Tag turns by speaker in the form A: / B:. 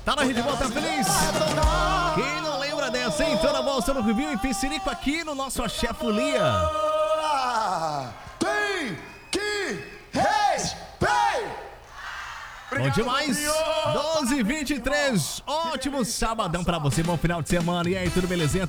A: Tá na Rede Volta Feliz. Quem não lembra dessa, hein? Toda bolsa no Rubinho e Piscirico aqui no nosso Axé Folia.
B: Tem que respeitar.
A: Bom demais. 12h23. Ótimo sabadão pra você. Bom final de semana. E aí, tudo belezinha?